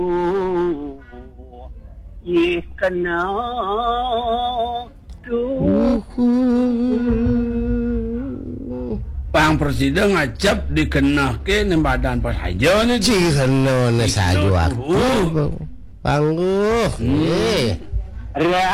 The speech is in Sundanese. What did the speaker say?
ye kana Pang presiden ngajab dikenahke ning badan pas aja nih Ciheno sajo aku. Pangguh.